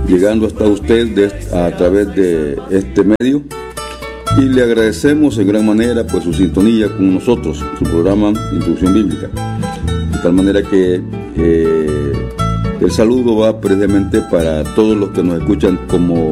llegando hasta usted a través de este medio, y le agradecemos en gran manera pues su sintonía con nosotros, su programa Introducción Bíblica, de tal manera que el saludo va precisamente para todos los que nos escuchan como